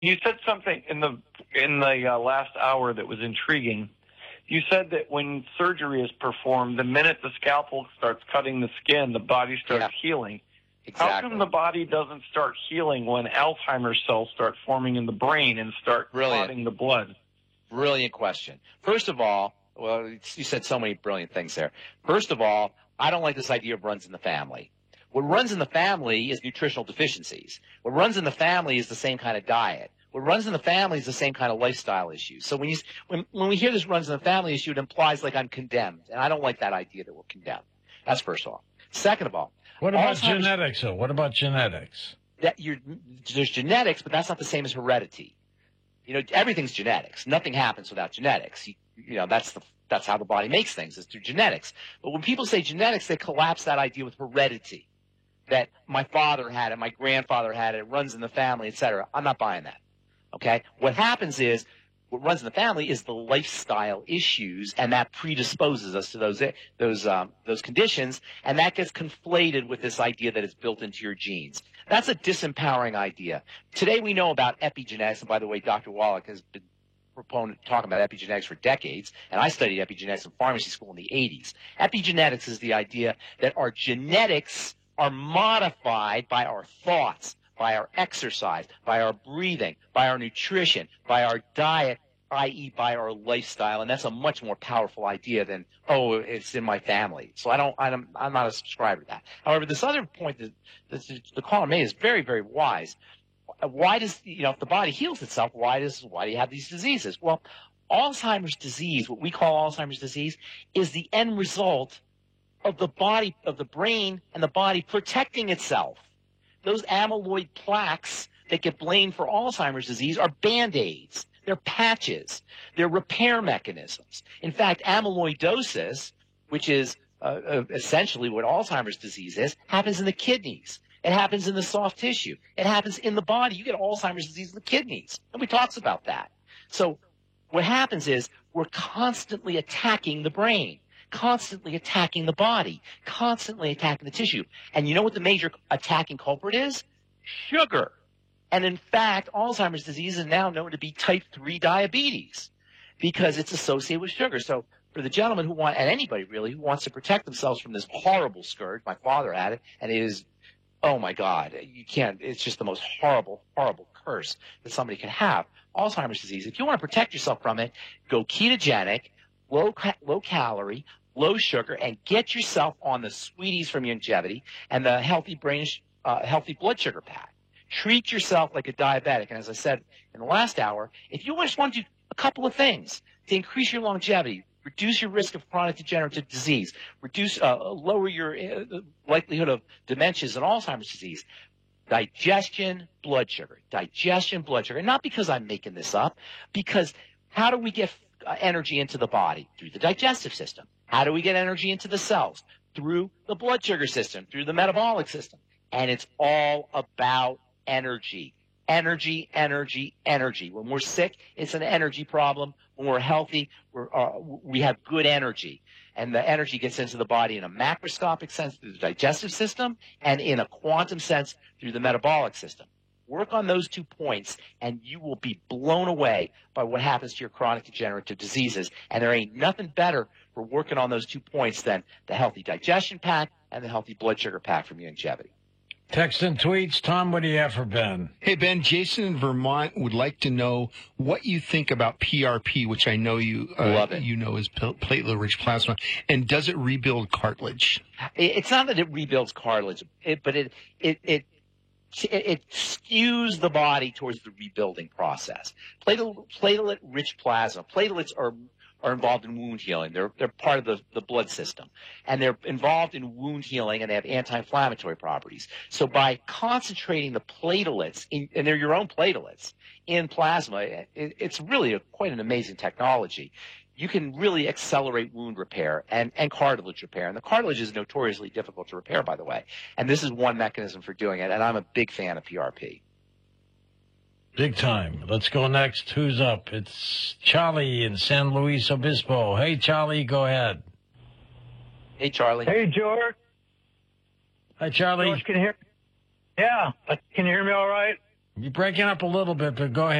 You said something in the last hour that was intriguing. You said that when surgery is performed, the minute the scalpel starts cutting the skin, the body starts healing. Exactly. How come the body doesn't start healing when Alzheimer's cells start forming in the brain and start clotting the blood? Brilliant question. First of all, well, you said so many brilliant things there. First of all, I don't like this idea of runs in the family. What runs in the family is nutritional deficiencies. What runs in the family is the same kind of diet. What runs in the family is the same kind of lifestyle issues. So when we hear this runs in the family issue, it implies like I'm condemned, and I don't like that idea that we're condemned. That's first of all. Second of all, what about genetics, though? What about genetics? There's genetics, but that's not the same as heredity. You know, everything's genetics. Nothing happens without genetics. You know, that's how the body makes things, is through genetics. But when people say genetics, they collapse that idea with heredity, that my father had it, my grandfather had it, it runs in the family, etc. I'm not buying that. Okay? What happens is, what runs in the family is the lifestyle issues, and that predisposes us to those conditions, and that gets conflated with this idea that it's built into your genes. That's a disempowering idea. Today we know about epigenetics, and by the way, Dr. Wallach has been talking about epigenetics for decades, and I studied epigenetics in pharmacy school in the 80s. Epigenetics is the idea that our genetics are modified by our thoughts, by our exercise, by our breathing, by our nutrition, by our diet, i.e. by our lifestyle, and that's a much more powerful idea than, oh, it's in my family. So I'm not a subscriber to that. However, this other point that the caller made is very, very wise. Why does, if the body heals itself, why do you have these diseases? Well, Alzheimer's disease, what we call Alzheimer's disease, is the end result of the body, of the brain and the body protecting itself. Those amyloid plaques that get blamed for Alzheimer's disease are Band-Aids. They're patches. They're repair mechanisms. In fact, amyloidosis, which is essentially what Alzheimer's disease is, happens in the kidneys. It happens in the soft tissue. It happens in the body. You get Alzheimer's disease in the kidneys. Nobody talks about that. So what happens is we're constantly attacking the brain, constantly attacking the body, constantly attacking the tissue. And you know what the major attacking culprit is? Sugar. And in fact, Alzheimer's disease is now known to be type 3 diabetes because it's associated with sugar. So for the gentleman and anybody really, who wants to protect themselves from this horrible scourge, my father had it, and it is, oh my God, you can't, it's just the most horrible, horrible curse that somebody can have. Alzheimer's disease. If you want to protect yourself from it, go ketogenic, low calorie, low sugar, and get yourself on the Sweeties from Youngevity and the healthy blood sugar pack. Treat yourself like a diabetic. And as I said in the last hour, if you just want to do a couple of things to increase your longevity, reduce your risk of chronic degenerative disease, lower your likelihood of dementias and Alzheimer's disease, digestion, blood sugar. And not because I'm making this up, because how do we get energy into the body? Through the digestive system. How do we get energy into the cells? Through the blood sugar system, through the metabolic system. And it's all about energy. Energy. When we're sick, it's an energy problem. When we're healthy, we have good energy. And the energy gets into the body in a macroscopic sense through the digestive system and in a quantum sense through the metabolic system. Work on those 2 points, and you will be blown away by what happens to your chronic degenerative diseases. And there ain't nothing better for working on those 2 points than the healthy digestion pack and the healthy blood sugar pack from Youngevity. Text and tweets. Tom, what do you have for Ben? Hey, Ben, Jason in Vermont would like to know what you think about PRP, which I know you know is platelet-rich plasma, and does it rebuild cartilage? It's not that it rebuilds cartilage, but it skews the body towards the rebuilding process. Platelet-rich plasma. Platelets are involved in wound healing. They're part of the blood system. And they're involved in wound healing, and they have anti-inflammatory properties. So by concentrating the platelets, and they're your own platelets, in plasma, it's really quite an amazing technology. You can really accelerate wound repair and cartilage repair. And the cartilage is notoriously difficult to repair, by the way. And this is one mechanism for doing it, and I'm a big fan of PRP. Big time. Let's go next. Who's up? It's Charlie in San Luis Obispo. Hey, Charlie, go ahead. Hey, Charlie. Hey, George. Hi, Charlie. George, can you hear me? Yeah. Can you hear me all right? You're breaking up a little bit, but go ahead.